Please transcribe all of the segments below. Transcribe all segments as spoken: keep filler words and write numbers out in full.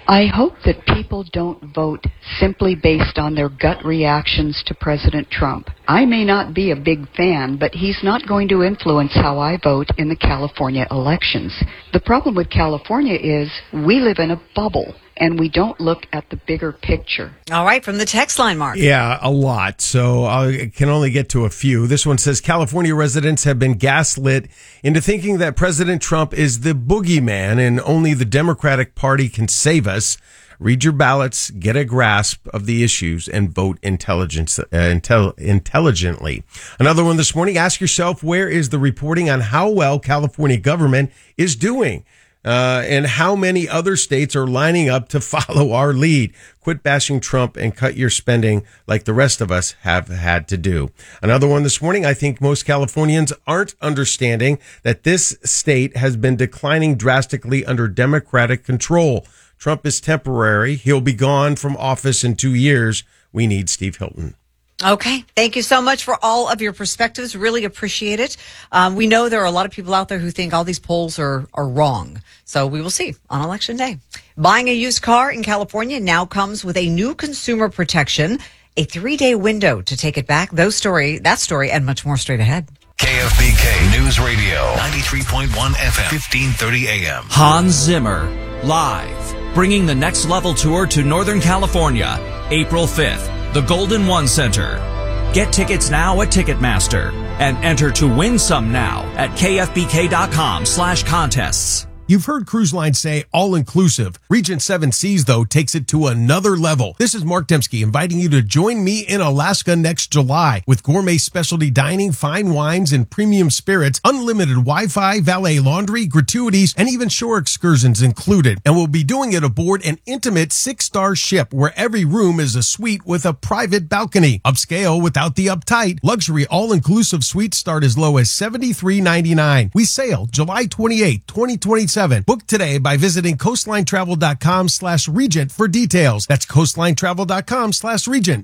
I hope that people don't vote simply based on their gut reactions to President Trump. I may not be a big fan, but he's not going to influence how I vote in the California elections. The problem with California is we live in a bubble, and we don't look at the bigger picture. All right, from the text line, Mark. Yeah, a lot. So I can only get to a few. This one says California residents have been gaslit into thinking that President Trump is the boogeyman and only the Democratic Party can save us. Read your ballots, get a grasp of the issues, and vote intelligence, uh, intel, intelligently. Another one this morning, ask yourself, where is the reporting on how well California government is doing? Uh, and how many other states are lining up to follow our lead? Quit bashing Trump and cut your spending like the rest of us have had to do. Another one this morning, I think most Californians aren't understanding that this state has been declining drastically under Democratic control. Trump is temporary. He'll be gone from office in two years. We need Steve Hilton. Okay. Thank you so much for all of your perspectives. Really appreciate it. Um, we know there are a lot of people out there who think all these polls are, are wrong. So we will see on Election Day. Buying a used car in California now comes with a new consumer protection, a three-day window to take it back. Those story, that story and much more straight ahead. K F B K News Radio, ninety-three point one F M, fifteen thirty A M. Hans Zimmer, live, bringing the Next Level Tour to Northern California, April fifth. The Golden One Center. Get tickets now at Ticketmaster and enter to win some now at kfbk.com slash contests. You've heard cruise lines say all-inclusive. Regent Seven Seas, though, takes it to another level. This is Mark Dembski inviting you to join me in Alaska next July with gourmet specialty dining, fine wines, and premium spirits, unlimited Wi-Fi, valet laundry, gratuities, and even shore excursions included. And we'll be doing it aboard an intimate six-star ship where every room is a suite with a private balcony. Upscale without the uptight. Luxury all-inclusive suites start as low as seventy-three ninety-nine. We sail July twenty-eighth, twenty twenty-seven. Book today by visiting coastlinetravel.com slash regent for details. That's coastlinetravel.com slash regent.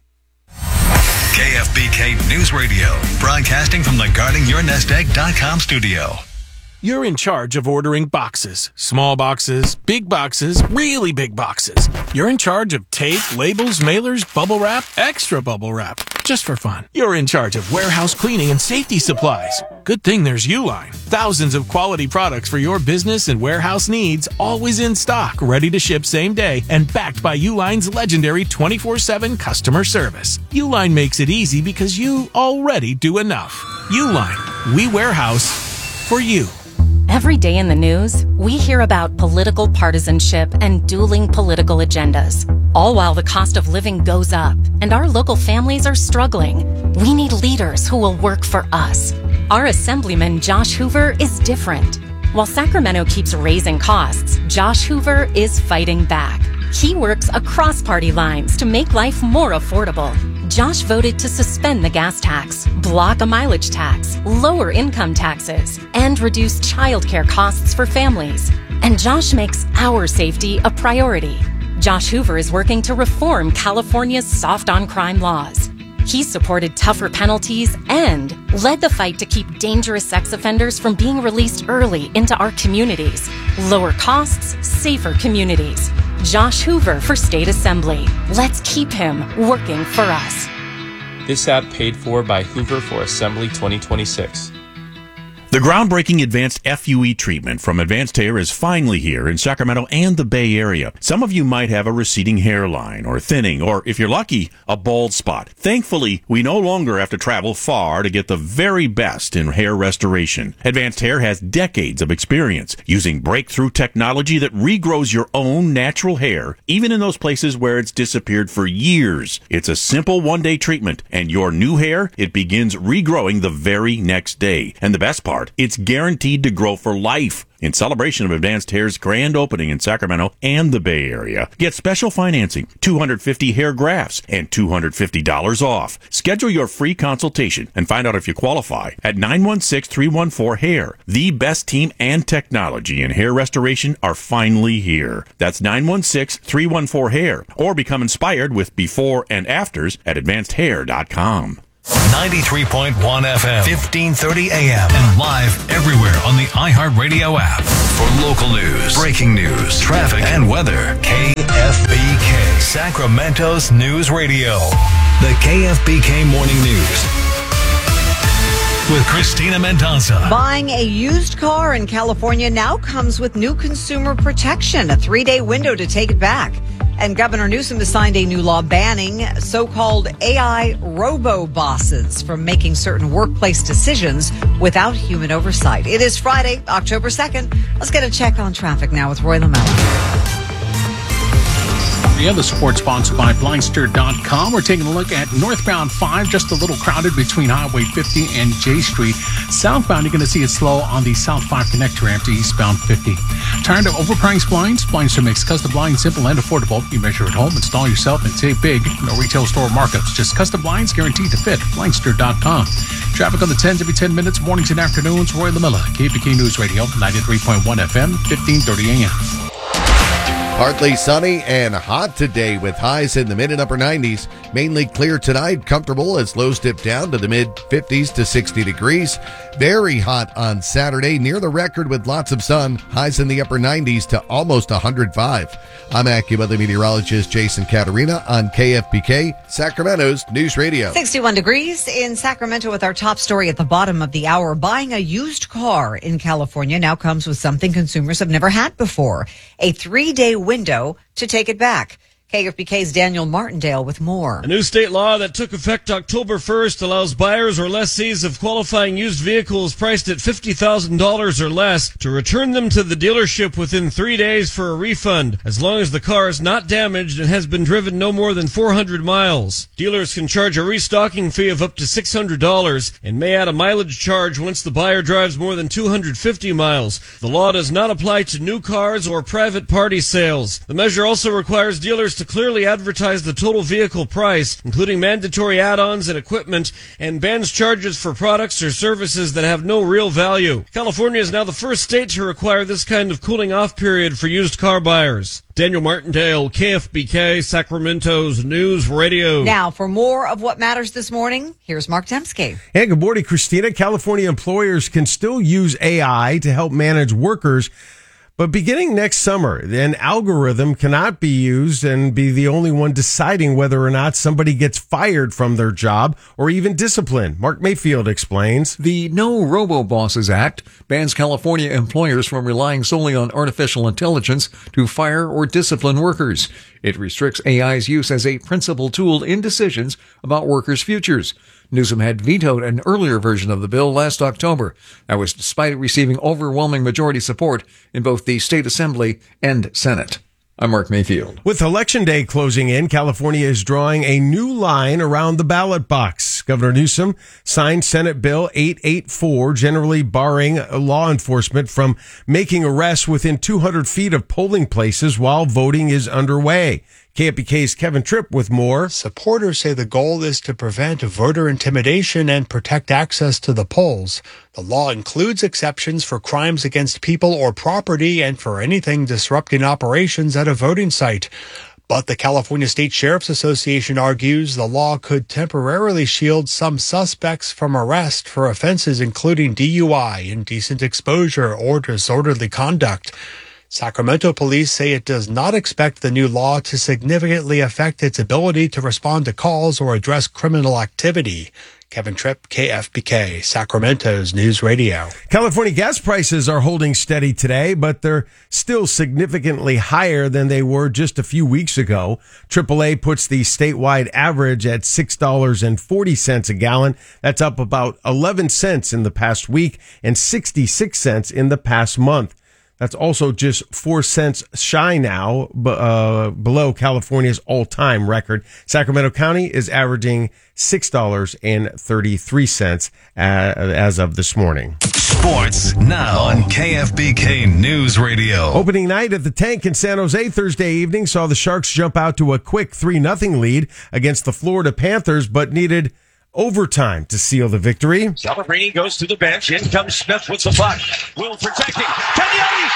K F B K News Radio, broadcasting from the guarding your nest egg dot com studio. You're in charge of ordering boxes. Small boxes, big boxes, really big boxes. You're in charge of tape, labels, mailers, bubble wrap, extra bubble wrap. Just for fun. You're in charge of warehouse cleaning and safety supplies. Good thing there's Uline. Thousands of quality products for your business and warehouse needs, always in stock, ready to ship same day, and backed by Uline's legendary twenty-four seven customer service. Uline makes it easy because you already do enough. Uline. We warehouse for you. Every day in the news, we hear about political partisanship and dueling political agendas, all while the cost of living goes up and our local families are struggling. We need leaders who will work for us. Our Assemblyman Josh Hoover is different. While Sacramento keeps raising costs, Josh Hoover is fighting back. He works across party lines to make life more affordable. Josh voted to suspend the gas tax, block a mileage tax, lower income taxes, and reduce childcare costs for families. And Josh makes our safety a priority. Josh Hoover is working to reform California's soft-on-crime laws. He supported tougher penalties and led the fight to keep dangerous sex offenders from being released early into our communities. Lower costs, safer communities. Josh Hoover for State Assembly. Let's keep him working for us. This ad paid for by Hoover for Assembly twenty twenty-six. The groundbreaking advanced F U E treatment from Advanced Hair is finally here in Sacramento and the Bay Area. Some of you might have a receding hairline or thinning, or if you're lucky, a bald spot. Thankfully, we no longer have to travel far to get the very best in hair restoration. Advanced Hair has decades of experience using breakthrough technology that regrows your own natural hair, even in those places where it's disappeared for years. It's a simple one-day treatment, and your new hair, it begins regrowing the very next day. And the best part, it's guaranteed to grow for life. In celebration of Advanced Hair's grand opening in Sacramento and the Bay Area, get special financing, two hundred fifty hair grafts, and two hundred fifty dollars off. Schedule your free consultation and find out if you qualify at nine one six, three one four, hair. The best team and technology in hair restoration are finally here. That's nine one six, three one four, hair. Or become inspired with before and afters at advanced hair dot com. ninety-three point one F M, fifteen thirty A M, and live everywhere on the iHeartRadio app. For local news, breaking news, traffic, and weather, K F B K, Sacramento's News Radio. The K F B K Morning News with Christina Mendoza. Buying a used car in California now comes with new consumer protection, a three-day window to take it back. And Governor Newsom has signed a new law banning so-called A I robo-bosses from making certain workplace decisions without human oversight. It is Friday, October second. Let's get a check on traffic now with Roy Lamella. The other support sponsored by Blindster dot com. We're taking a look at northbound five, just a little crowded between Highway fifty and J Street. Southbound, you're going to see it slow on the South five connector ramp to eastbound fifty. Tired of overpriced blinds? Blindster makes custom blinds simple and affordable. You measure at home, install yourself, and save big. No retail store markups, just custom blinds guaranteed to fit. Blindster dot com. Traffic on the tens every ten minutes, mornings and afternoons. Roy Lamella, K F B K News Radio, ninety-three point one F M, fifteen thirty A M. Partly sunny and hot today with highs in the mid and upper nineties. Mainly clear tonight, comfortable as lows dip down to the mid fifties to sixty degrees. Very hot on Saturday, near the record with lots of sun. Highs in the upper nineties to almost one hundred five. I'm AccuWeather meteorologist Jason Caterina on K F B K, Sacramento's News Radio. sixty-one degrees in Sacramento with our top story at the bottom of the hour. Buying a used car in California now comes with something consumers have never had before. A three-day window to take it back. K F B K's Daniel Martindale with more. A new state law that took effect October first allows buyers or lessees of qualifying used vehicles priced at fifty thousand dollars or less to return them to the dealership within three days for a refund, as long as the car is not damaged and has been driven no more than four hundred miles. Dealers can charge a restocking fee of up to six hundred dollars and may add a mileage charge once the buyer drives more than two hundred fifty miles. The law does not apply to new cars or private party sales. The measure also requires dealers to clearly advertise the total vehicle price, including mandatory add-ons and equipment, and bans charges for products or services that have no real value. California is now the first state to require this kind of cooling-off period for used car buyers. Daniel Martindale, K F B K, Sacramento's News Radio. Now, for more of what matters this morning, here's Mark Dembski. Hey, good morning, Christina. California employers can still use A I to help manage workers, but beginning next summer, an algorithm cannot be used and be the only one deciding whether or not somebody gets fired from their job or even disciplined. Mark Mayfield explains. The No Robo-Bosses Act bans California employers from relying solely on artificial intelligence to fire or discipline workers. It restricts A I's use as a principal tool in decisions about workers' futures. Newsom had vetoed an earlier version of the bill last October. That was despite it receiving overwhelming majority support in both the state assembly and Senate. I'm Mark Mayfield. With Election Day closing in, California is drawing a new line around the ballot box. Governor Newsom signed Senate Bill eight eighty-four, generally barring law enforcement from making arrests within two hundred feet of polling places while voting is underway. K F B K's Kevin Tripp with more. Supporters say the goal is to prevent voter intimidation and protect access to the polls. The law includes exceptions for crimes against people or property and for anything disrupting operations at a voting site. But the California State Sheriff's Association argues the law could temporarily shield some suspects from arrest for offenses including D U I, indecent exposure, or disorderly conduct. Sacramento police say it does not expect the new law to significantly affect its ability to respond to calls or address criminal activity. Kevin Tripp, K F B K, Sacramento's News Radio. California gas prices are holding steady today, but they're still significantly higher than they were just a few weeks ago. triple A puts the statewide average at six dollars and forty cents a gallon. That's up about eleven cents in the past week and sixty-six cents in the past month. That's also just four cents shy now, uh, below California's all-time record. Sacramento County is averaging six dollars and thirty-three cents uh, as of this morning. Sports now on K F B K News Radio. Opening night at the Tank in San Jose Thursday evening saw the Sharks jump out to a quick three nothing lead against the Florida Panthers, but needed overtime to seal the victory. Celebrini goes to the bench. In comes Smith with the puck. Will protecting. Cagnoni!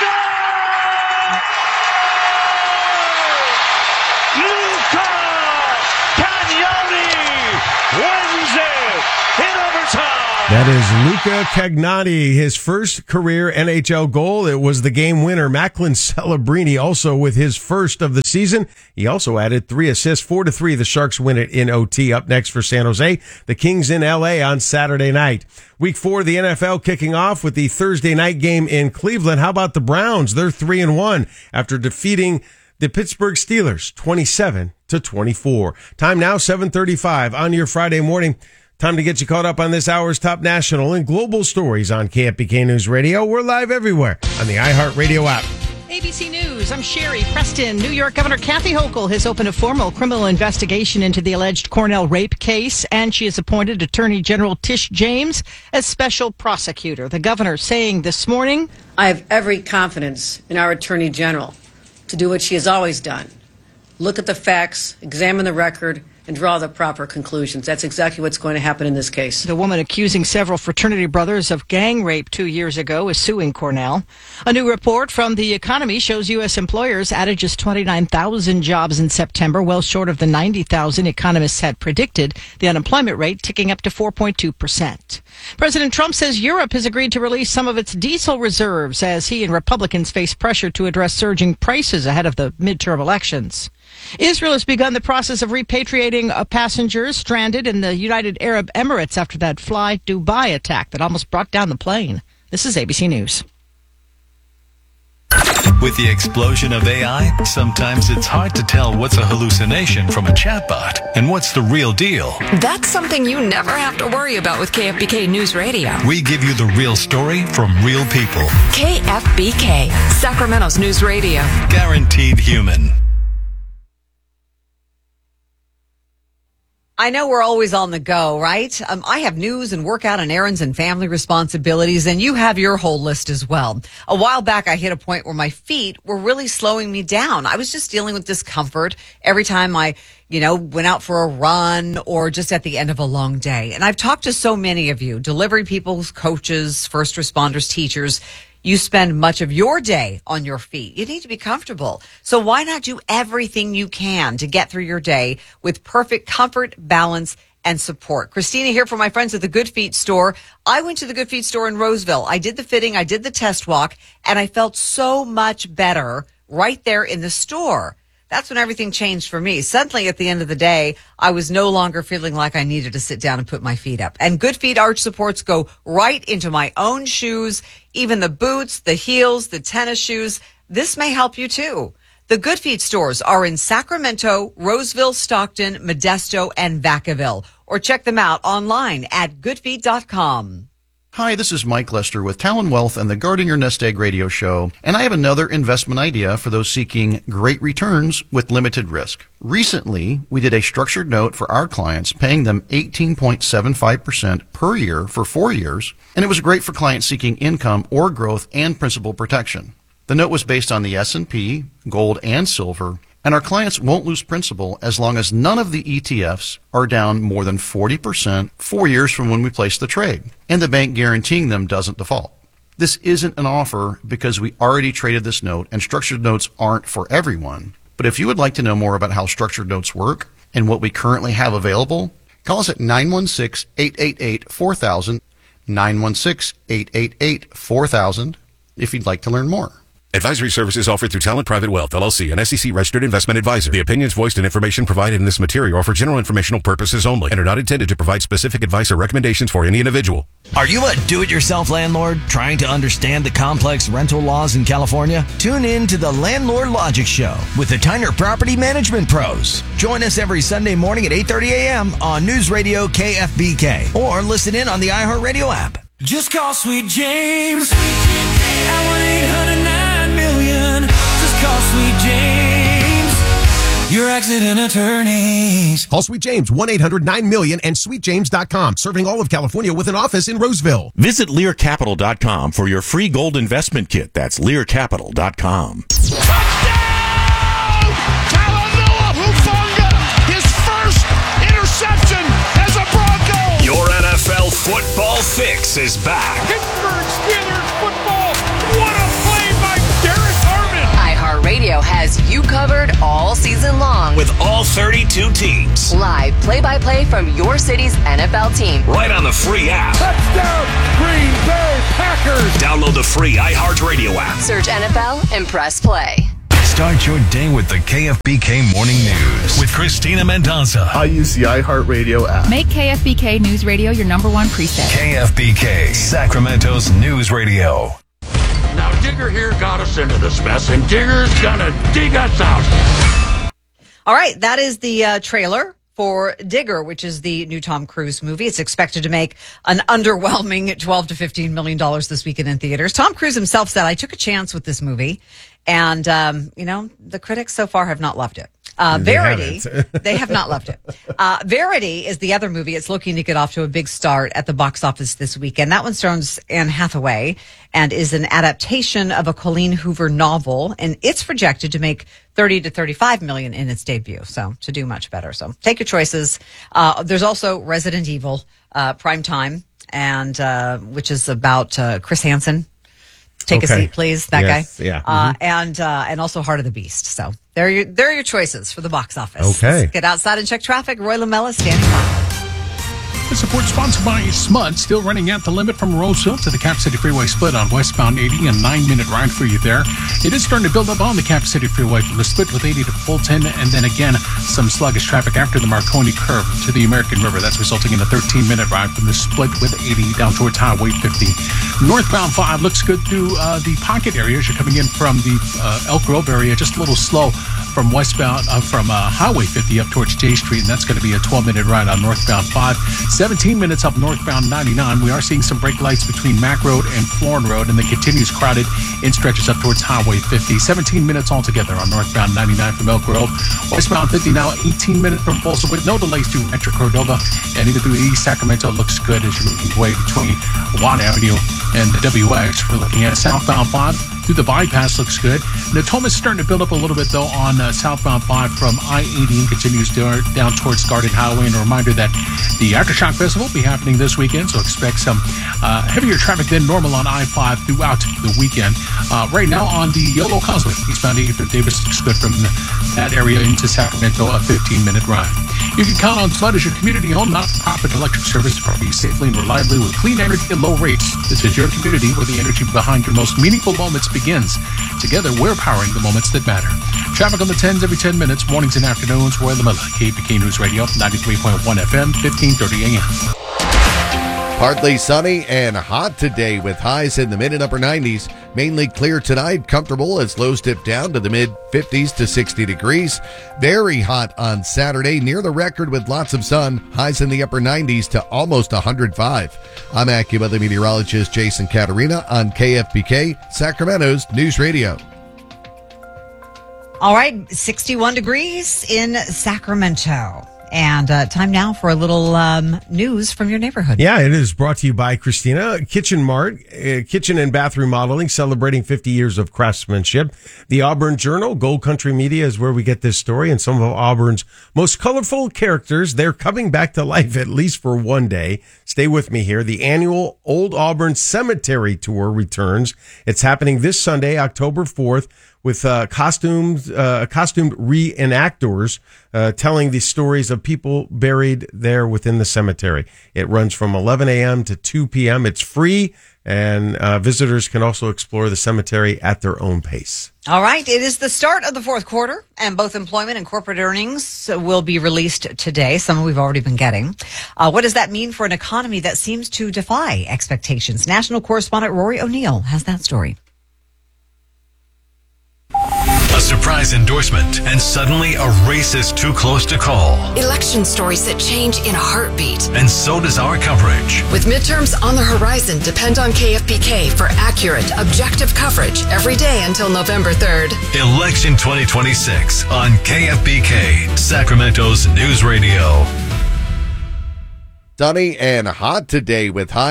Score! Luca Cagnoni wins it in overtime. That is Luca Cagnati, his first career N H L goal. It was the game winner. Macklin Celebrini also with his first of the season. He also added three assists, four to three. The Sharks win it in O T. Up next for San Jose, the Kings in L A on Saturday night. Week four of the N F L kicking off with the Thursday night game in Cleveland. How about the Browns? They're three and one after defeating the Pittsburgh Steelers twenty-seven to twenty-four. Time now, seven thirty-five on your Friday morning. Time to get you caught up on this hour's top national and global stories on K F B K News Radio. We're live everywhere on the iHeartRadio app. A B C News, I'm Sherry Preston. New York Governor Kathy Hochul has opened a formal criminal investigation into the alleged Cornell rape case, and she has appointed Attorney General Tish James as special prosecutor. The governor saying this morning, I have every confidence in our Attorney General to do what she has always done. Look at the facts, examine the record, and draw the proper conclusions. That's exactly what's going to happen in this case. The woman accusing several fraternity brothers of gang rape two years ago is suing Cornell. A new report from The Economy shows U S employers added just twenty-nine thousand jobs in September, well short of the ninety thousand economists had predicted, the unemployment rate ticking up to four point two percent. President Trump says Europe has agreed to release some of its diesel reserves as he and Republicans face pressure to address surging prices ahead of the midterm elections. Israel has begun the process of repatriating passengers stranded in the United Arab Emirates after that Fly Dubai attack that almost brought down the plane. This is A B C News. With the explosion of A I, sometimes it's hard to tell what's a hallucination from a chatbot and what's the real deal. That's something you never have to worry about with K F B K News Radio. We give you the real story from real people. K F B K, Sacramento's News Radio. Guaranteed human. I know we're always on the go, right? Um, I have news and workout and errands and family responsibilities, and you have your whole list as well. A while back, I hit a point where my feet were really slowing me down. I was just dealing with discomfort every time I, you know, went out for a run or just at the end of a long day. And I've talked to so many of you, delivery people, coaches, first responders, teachers. You spend much of your day on your feet. You need to be comfortable. So why not do everything you can to get through your day with perfect comfort, balance, and support? Christina here for my friends at the Good Feet store. I went to the Good Feet store in Roseville. I did the fitting, I did the test walk, and I felt so much better right there in the store. That's when everything changed for me. Suddenly, at the end of the day, I was no longer feeling like I needed to sit down and put my feet up. And Good Feet arch supports go right into my own shoes, even the boots, the heels, the tennis shoes. This may help you too. The Good Feet stores are in Sacramento, Roseville, Stockton, Modesto, and Vacaville. Or check them out online at good feet dot com. Hi, this is Mike Lester with Talon Wealth and the Guarding Your Nest Egg radio show, and I have another investment idea for those seeking great returns with limited risk. Recently, we did a structured note for our clients, paying them eighteen point seven five percent per year for four years, and it was great for clients seeking income or growth and principal protection. The note was based on the S and P, gold, and silver, and our clients won't lose principal as long as none of the E T Fs are down more than forty percent four years from when we place the trade, and the bank guaranteeing them doesn't default. This isn't an offer because we already traded this note, and structured notes aren't for everyone. But if you would like to know more about how structured notes work and what we currently have available, call us at nine one six, eight eight eight, four thousand, nine one six, eight eight eight, four thousand, if you'd like to learn more. Advisory services offered through Talent Private Wealth, L L C, an S E C-registered investment advisor. The opinions voiced and information provided in this material are for general informational purposes only and are not intended to provide specific advice or recommendations for any individual. Are you a do-it-yourself landlord trying to understand the complex rental laws in California? Tune in to the Landlord Logic Show with the Tyner Property Management Pros. Join us every Sunday morning at eight thirty a.m. on News Radio K F B K or listen in on the iHeartRadio app. Just call Sweet James at one eight hundred nine million. Just call Sweet James, your accident attorneys. Call Sweet James, one eight hundred nine million and sweet james dot com, serving all of California with an office in Roseville. Visit lear capital dot com for your free gold investment kit. That's lear capital dot com. Talanoa Hufanga, his first interception as a Bronco. Your N F L football fix is back. Pittsburgh Steelers football. What a play by Derek Harmon. iHeartRadio has you you covered all season long. With all thirty-two teams. Live play-by-play from your city's N F L team. Right on the free app. Touchdown, Green Bay Packers. Download the free iHeartRadio app. Search N F L and press play. Start your day with the K F B K Morning News with Christina Mendoza. I use the iHeartRadio app. Make K F B K News Radio your number one preset. K F B K, Sacramento's news radio. Now, Digger here got us into this mess, and Digger's gonna dig us out. All right, that is the uh, trailer for Digger, which is the new Tom Cruise movie. It's expected to make an underwhelming twelve to fifteen million dollars this weekend in theaters. Tom Cruise himself said, I took a chance with this movie. And, um, you know, the critics so far have not loved it. Uh, They Verity, haven't. they have not loved it. Uh, Verity is the other movie. It's looking to get off to a big start at the box office this weekend. That one stars Anne Hathaway and is an adaptation of a Colleen Hoover novel. And it's projected to make thirty to thirty-five million in its debut. So to do much better. So take your choices. Uh, there's also Resident Evil, uh, Prime Time, and, uh, which is about, uh, Chris Hansen. Take Okay. a seat, please. That Yes, guy. yeah. Uh, Mhm. and, uh, and also Heart of the Beast. So there are your, there are your choices for the box office. Okay. Let's get outside and check traffic. Roy Lamella standing by. The support sponsored by Smud, still running at the limit from Roseville to the Cap City Freeway split on westbound eighty, a nine-minute ride for you there. It is starting to build up on the Cap City Freeway from the split with eighty to Fulton, and then again, some sluggish traffic after the Marconi curve to the American River. That's resulting in a thirteen-minute ride from the split with eighty down towards Highway fifty. Northbound five looks good through uh, the Pocket area as you're coming in from the uh, Elk Grove area, just a little slow from westbound, uh, from uh, Highway fifty up towards J Street, and that's going to be a twelve-minute ride on northbound five. seventeen minutes up northbound ninety-nine. We are seeing some brake lights between Mac Road and Florin Road, and the continues crowded in stretches up towards Highway fifty. seventeen minutes altogether on northbound ninety-nine from Elk Grove. Westbound fifty now eighteen minutes from Folsom with no delays through Metro Cordova, and even through East Sacramento looks good as you're making your way between Watt Avenue and the W X. We're looking at southbound five through the bypass looks good. Natoma is starting to build up a little bit though on uh, southbound five from I eighty and continues down, down towards Garden Highway. And a reminder that the Aftershock Festival will be happening this weekend, so expect some uh, heavier traffic than normal on I five throughout the weekend. Uh, right now on the Yolo Causeway, eastbound eighty from Davis looks good from that area into Sacramento, a fifteen-minute ride. You can count on Smud as your community-owned, not-for-profit electric service to provide you safely and reliably with clean energy at low rates. This is your community where the energy behind your most meaningful moments begins. Together, we're powering the moments that matter. Traffic on the tens every ten minutes, mornings and afternoons. Roy Lamella, K F B K News Radio, ninety-three point one F M, fifteen thirty A M. Partly sunny and hot today with highs in the mid and upper nineties. Mainly clear tonight, comfortable as lows dip down to the mid fifties to sixty degrees. Very hot on Saturday, near the record with lots of sun. Highs in the upper nineties to almost one hundred five. I'm AccuWeather meteorologist Jason Caterina on K F B K, Sacramento's News Radio. All right, sixty-one degrees in Sacramento. And uh, time now for a little um, news from your neighborhood. Yeah, it is brought to you by Christina. Kitchen Mart, uh, kitchen and bath remodeling, celebrating fifty years of craftsmanship. The Auburn Journal, Gold Country Media is where we get this story. And some of Auburn's most colorful characters, they're coming back to life at least for one day. Stay with me here. The annual Old Auburn Cemetery Tour returns. It's happening this Sunday, October fourth. With uh, costumed, uh, costumed reenactors uh, telling the stories of people buried there within the cemetery. It runs from eleven a.m. to two p.m. It's free, and uh, visitors can also explore the cemetery at their own pace. All right. It is the start of the fourth quarter, and both employment and corporate earnings will be released today. Some we've already been getting. Uh, what does that mean for an economy that seems to defy expectations? National correspondent Rory O'Neill has that story. A surprise endorsement, and suddenly a race is too close to call. Election stories that change in a heartbeat. And so does our coverage. With midterms on the horizon, depend on K F B K for accurate, objective coverage every day until November third. Election twenty twenty-six on K F B K, Sacramento's News Radio. Sunny and hot today with high.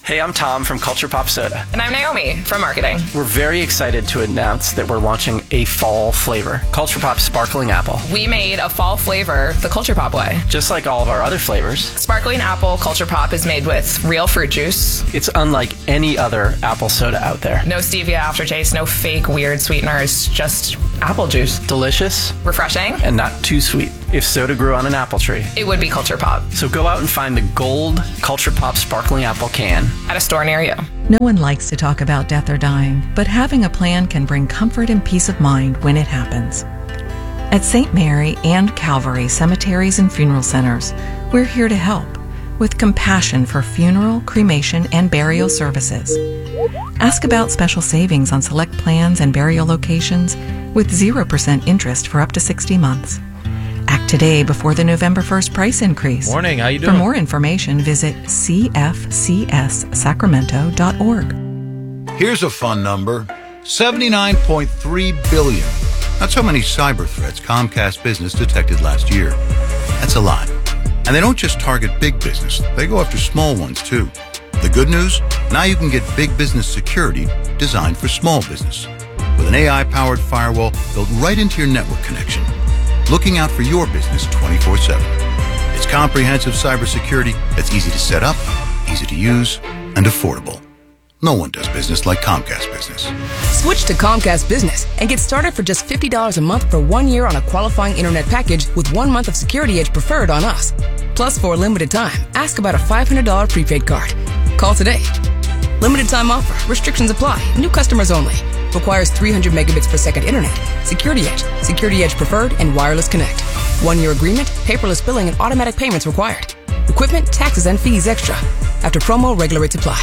Hey, I'm Tom from Culture Pop Soda. And I'm Naomi from marketing. We're very excited to announce that we're launching a fall flavor, Culture Pop Sparkling Apple. We made a fall flavor the Culture Pop way. Just like all of our other flavors. Sparkling Apple Culture Pop is made with real fruit juice. It's unlike any other apple soda out there. No stevia aftertaste, no fake weird sweeteners, just apple juice. Delicious. Refreshing. And not too sweet. If soda grew on an apple tree, it would be Culture Pop. So go out and find the gold Culture Pop Sparkling Apple can at a store near you. No one likes to talk about death or dying, but having a plan can bring comfort and peace of mind when it happens. At Saint Mary and Calvary Cemeteries and Funeral Centers, we're here to help with compassion for funeral, cremation, and burial services. Ask about special savings on select plans and burial locations with zero percent interest for up to sixty months. Act today before the November first price increase. Morning, how you doing? For more information, visit c f c s sacramento dot org. Here's a fun number, seventy-nine point three billion. That's how many cyber threats Comcast Business detected last year. That's a lot. And they don't just target big business, they go after small ones too. The good news? Now you can get big business security designed for small business. With an A I-powered firewall built right into your network connection. Looking out for your business twenty-four seven. It's comprehensive cybersecurity that's easy to set up, easy to use, and affordable. No one does business like Comcast Business. Switch to Comcast Business and get started for just fifty dollars a month for one year on a qualifying internet package with one month of Security Edge Preferred on us. Plus, for a limited time, ask about a five hundred dollars prepaid card. Call today. Limited time offer. Restrictions apply. New customers only. Requires three hundred megabits per second internet. Security Edge, Security Edge Preferred, and Wireless Connect. One-year agreement, paperless billing, and automatic payments required. Equipment, taxes, and fees extra. After promo, regular rates apply.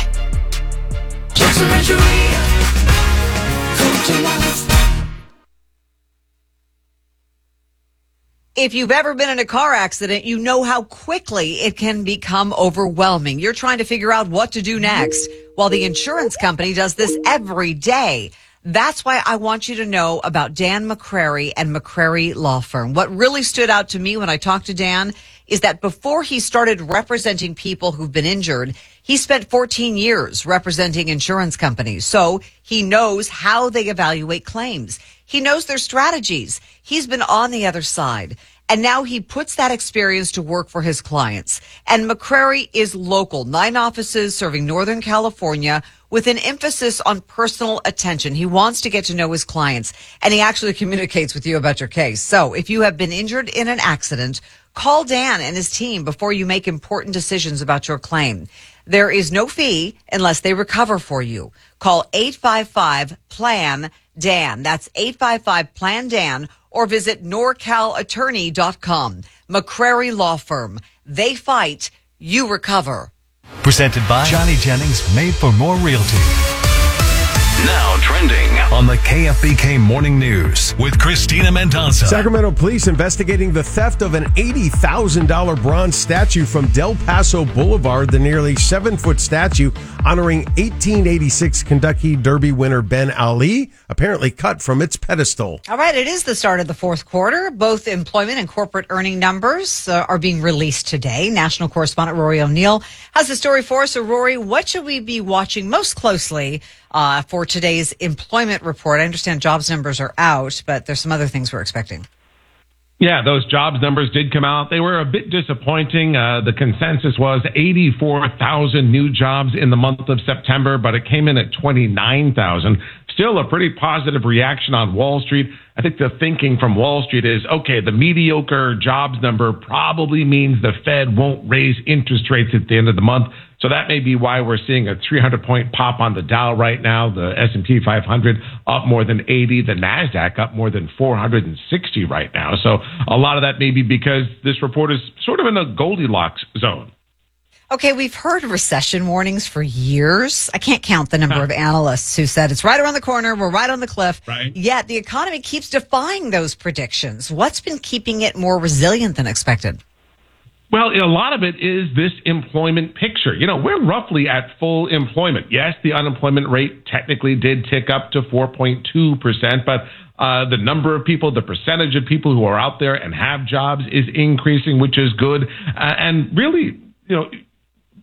If you've ever been in a car accident, you know how quickly it can become overwhelming. You're trying to figure out what to do next, while the insurance company does this every day. That's why I want you to know about Dan McCrary and McCrary Law Firm. What really stood out to me when I talked to Dan is that before he started representing people who've been injured, he spent fourteen years representing insurance companies. So he knows how they evaluate claims. He knows their strategies. He's been on the other side. And now he puts that experience to work for his clients. And McCrary is local, nine offices serving Northern California with an emphasis on personal attention. He wants to get to know his clients, and he actually communicates with you about your case. So if you have been injured in an accident, call Dan and his team before you make important decisions about your claim. There is no fee unless they recover for you. Call eight five five plan D A N. That's eight five five plan D A N, or visit norcal attorney dot com. McCrary Law Firm. They fight, you recover. Presented by Johnny Jennings, made for more realty. Now trending On the K F B K Morning News with Christina Mendoza. Sacramento police investigating the theft of an eighty thousand dollars bronze statue from Del Paso Boulevard, the nearly seven-foot statue honoring eighteen eighty-six Kentucky Derby winner Ben Ali, apparently cut from its pedestal. All right, it is the start of the fourth quarter. Both employment and corporate earning numbers uh, are being released today. National correspondent Rory O'Neill has the story for us. So, Rory, what should we be watching most closely uh, for today's employment report? I understand jobs numbers are out, but there's some other things we're expecting. Yeah, those jobs numbers did come out. They were a bit disappointing. Uh, the consensus was eighty-four thousand new jobs in the month of September, but it came in at twenty-nine thousand. Still a pretty positive reaction on Wall Street. I think the thinking from Wall Street is, okay, the mediocre jobs number probably means the Fed won't raise interest rates at the end of the month. So that may be why we're seeing a three hundred point pop on the Dow right now. The S and P five hundred up more than eighty. The NASDAQ up more than four hundred sixty right now. So a lot of that may be because this report is sort of in the Goldilocks zone. Okay, we've heard recession warnings for years. I can't count the number of analysts who said it's right around the corner, we're right on the cliff. Right. Yet the economy keeps defying those predictions. What's been keeping it more resilient than expected? Well, a lot of it is this employment picture. You know, we're roughly at full employment. Yes, the unemployment rate technically did tick up to four point two percent, but uh, the number of people, the percentage of people who are out there and have jobs is increasing, which is good. Uh, and really, you know,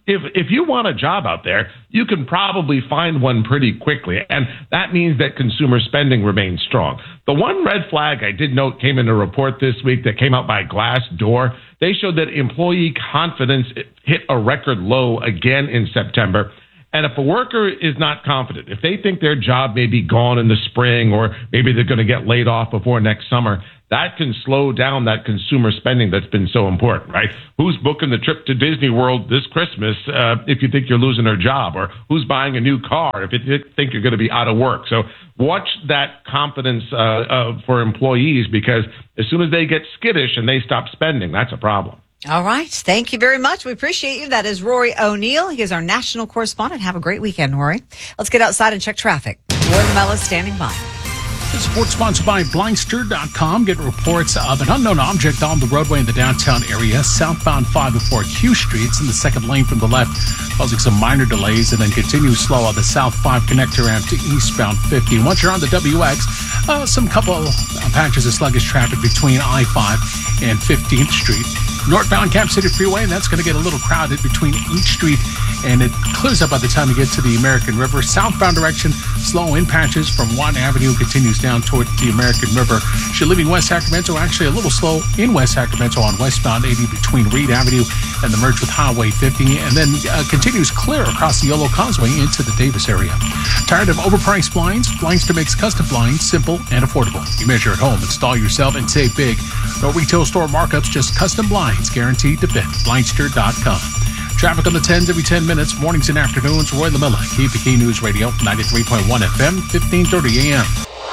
if if you want a job out there, you can probably find one pretty quickly, and that means that consumer spending remains strong. The one red flag I did note came in a report this week that came out by Glassdoor. They showed that employee confidence hit a record low again in September. And if a worker is not confident, if they think their job may be gone in the spring or maybe they're going to get laid off before next summer, that can slow down that consumer spending that's been so important, right? Who's booking the trip to Disney World this Christmas uh, if you think you're losing their job? Or who's buying a new car if you think you're going to be out of work? So watch that confidence uh, uh, for employees, because as soon as they get skittish and they stop spending, that's a problem. All right. Thank you very much. We appreciate you. That is Rory O'Neill. He is our national correspondent. Have a great weekend, Rory. Let's get outside and check traffic. Warren Mellis standing by. This report sponsored by Blindster dot com. Get reports of an unknown object on the roadway in the downtown area, southbound five oh four Q Street. It's in the second lane from the left, causing some minor delays, and then continues slow on the South five connector ramp to eastbound fifty. Once you're on the W X, uh, some couple uh, patches of sluggish traffic between I five and fifteenth Street. Northbound Cap City Freeway, and that's going to get a little crowded between each street, and it clears up by the time you get to the American River. Southbound direction, slow in patches from One Avenue, continues down toward the American River. If you're leaving West Sacramento, actually a little slow in West Sacramento on westbound eighty between Reed Avenue and the merge with Highway fifty, and then uh, continues clear across the Yolo Causeway into the Davis area. Tired of overpriced blinds? Blindster makes custom blinds simple and affordable. You measure at home, install yourself, and save big. No retail store markups, just custom blinds guaranteed to fit. Blindster dot com. Traffic on the tens every ten minutes, mornings and afternoons. Roy LaMilla, K P K News Radio, ninety-three point one F M, fifteen thirty A M.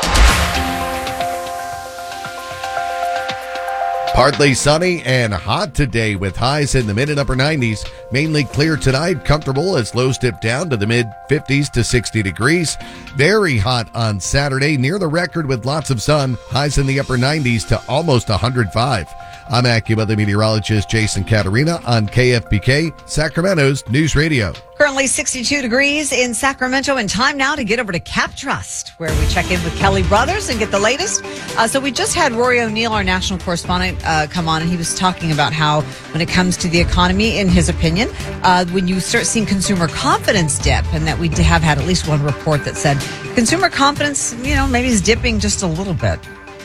Partly sunny and hot today with highs in the mid and upper nineties. Mainly clear tonight, comfortable as lows dip down to the mid fifties to sixty degrees. Very hot on Saturday, near the record with lots of sun. Highs in the upper nineties to almost one hundred five. I'm AccuWeather meteorologist Jason Caterina on K F B K, Sacramento's News Radio. Currently sixty-two degrees in Sacramento, and time now to get over to Cap Trust, where we check in with Kelly Brothers and get the latest. Uh, so we just had Rory O'Neill, our national correspondent, uh, come on, and he was talking about how when it comes to the economy, in his opinion, uh, when you start seeing consumer confidence dip, and that we have had at least one report that said consumer confidence, you know, maybe is dipping just a little bit.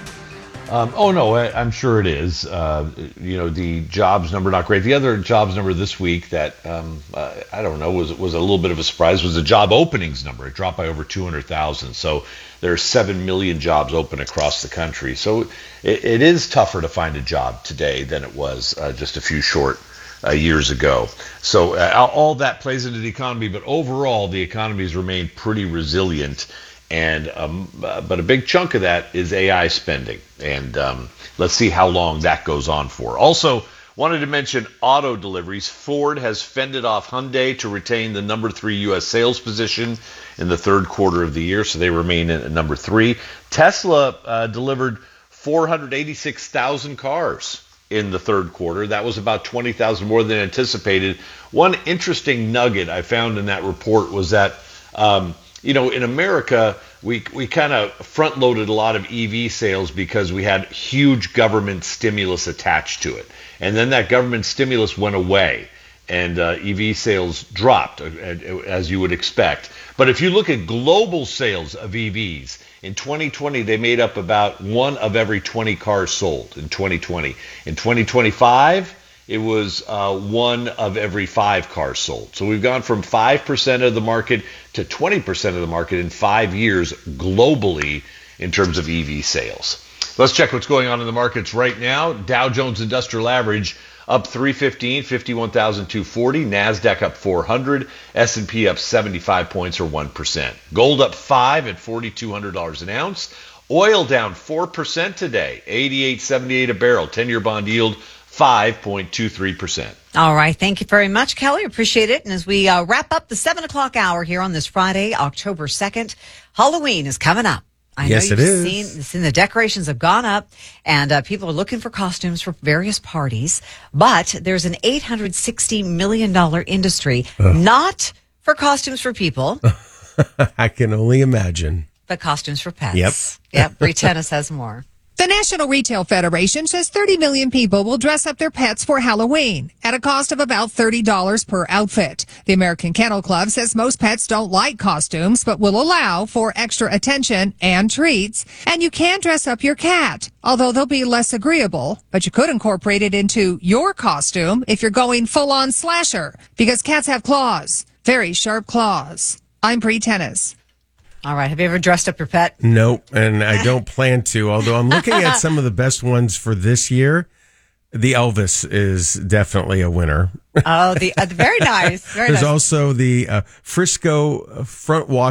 Um, oh, no, I, I'm sure it is. Uh, you know, the jobs number, not great. The other jobs number this week that, um, uh, I don't know, was was a little bit of a surprise was the job openings number. It dropped by over two hundred thousand. So there are seven million jobs open across the country. So it, it is tougher to find a job today than it was uh, just a few short uh, years ago. So uh, all that plays into the economy. But overall, the economy has remained pretty resilient. And um, uh, but a big chunk of that is A I spending, and um, let's see how long that goes on for. Also, wanted to mention auto deliveries. Ford has fended off Hyundai to retain the number three U S sales position in the third quarter of the year, so they remain at number three. Tesla uh, delivered four hundred eighty-six thousand cars in the third quarter. That was about twenty thousand more than anticipated. One interesting nugget I found in that report was that um, you know, in America, we we kind of front-loaded a lot of E V sales because we had huge government stimulus attached to it. And then that government stimulus went away, and uh, E V sales dropped, uh, as you would expect. But if you look at global sales of E Vs, in twenty twenty, they made up about one of every twenty cars sold in twenty twenty. In twenty twenty-five, it was uh, one of every five cars sold. So we've gone from five percent of the market to twenty percent of the market in five years globally in terms of E V sales. Let's check what's going on in the markets right now. Dow Jones Industrial Average up three fifteen, fifty-one thousand two hundred forty. NASDAQ up four hundred. S and P up seventy-five points or one percent. Gold up five at four thousand two hundred dollars an ounce. Oil down four percent today, eighty-eight seventy-eight a barrel. ten-year bond yield five point two three percent. All right. Thank you very much, Kelly. Appreciate it. And as we uh, wrap up the seven o'clock hour here on this Friday, October second, Halloween is coming up. I yes, know it you've is. Seen, seen the decorations have gone up, and uh, people are looking for costumes for various parties. But there's an eight hundred sixty million dollars industry, Ugh. not for costumes for people. I can only imagine. But costumes for pets. Yep. Yep. Bree Tennis has more. The National Retail Federation says thirty million people will dress up their pets for Halloween at a cost of about thirty dollars per outfit. The American Kennel Club says most pets don't like costumes, but will allow for extra attention and treats. And you can dress up your cat, although they'll be less agreeable. But you could incorporate it into your costume if you're going full-on slasher, because cats have claws, very sharp claws. I'm Bree Tennis. All right. Have you ever dressed up your pet? Nope, and I don't plan to, although I'm looking at some of the best ones for this year. The Elvis is definitely a winner. Oh, the uh, very nice. Very There's nice. also the uh, Frisco front walk